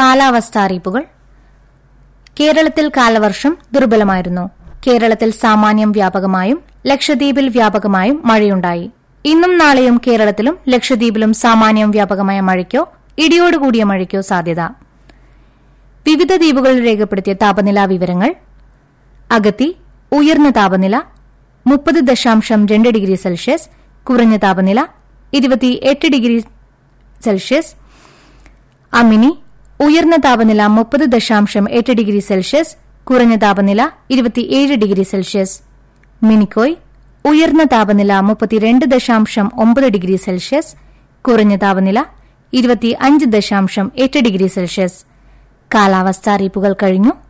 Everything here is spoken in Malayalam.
കാലാവസ്ഥാ അറിയിപ്പുകൾ. കേരളത്തിൽ കാലവർഷം ദുർബലമായിരുന്നു. കേരളത്തിൽ സാമാന്യം വ്യാപകമായും ലക്ഷദ്വീപിൽ വ്യാപകമായും മഴയുണ്ടായി. ഇന്നും നാളെയും കേരളത്തിലും ലക്ഷദ്വീപിലും സാമാന്യം വ്യാപകമായ മഴയ്ക്കോ ഇടിയോടുകൂടിയ മഴയ്ക്കോ സാധ്യത. വിവിധ ദ്വീപുകളിൽ രേഖപ്പെടുത്തിയ താപനിലാ വിവരങ്ങൾ. അഗത്തി ഉയർന്ന താപനില 30.2 ഡിഗ്രി സെൽഷ്യസ്, കുറഞ്ഞ താപനില 28 ഡിഗ്രി സെൽഷ്യസ്. അമിനി ഉയർന്ന താപനില 30.8 ഡിഗ്രി സെൽഷ്യസ്, കുറഞ്ഞ താപനില 27 ഡിഗ്രി സെൽഷ്യസ്. മിനിക്കോയ് ഉയർന്ന താപനില 32.9 ഡിഗ്രി സെൽഷ്യസ്, കുറഞ്ഞ താപനില 25.8 ഡിഗ്രി സെൽഷ്യസ്. കാലാവസ്ഥാ അറിയിപ്പുകൾ കഴിഞ്ഞു.